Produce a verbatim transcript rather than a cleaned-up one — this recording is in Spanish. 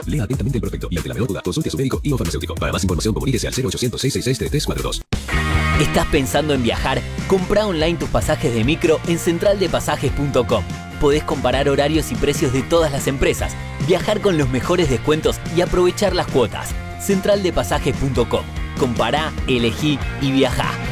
Lea atentamente el prospecto y ante la menor duda, consulte a su médico y o farmacéutico. Para más información, comuníquese al cero ochocientos, seiscientos sesenta y seis, treinta y tres cuarenta y dos. ¿Estás pensando en viajar? Comprá online tus pasajes de micro en central de pasajes punto com. Podés comparar horarios y precios de todas las empresas, viajar con los mejores descuentos y aprovechar las cuotas. central de pasajes punto com. Compará, elegí y viajá.